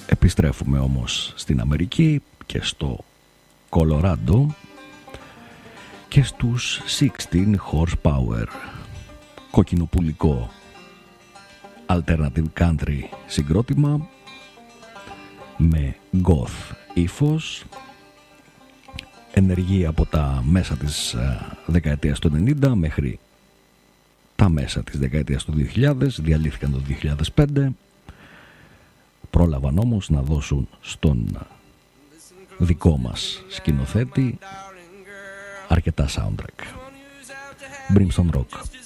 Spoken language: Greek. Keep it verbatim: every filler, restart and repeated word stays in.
Επιστρέφουμε όμως στην Αμερική και στο Κολοράντο και στους sixteen horsepower, κοκκινοπουλικό alternative country συγκρότημα με goth ύφος, ενεργεί από τα μέσα της δεκαετίας του ενενήντα μέχρι τα μέσα της δεκαετίας του δύο χιλιάδες, διαλύθηκαν το δύο χιλιάδες πέντε, πρόλαβαν όμως να δώσουν στον δικό μας σκηνοθέτη αρκετά soundtrack. Brimstone Rock.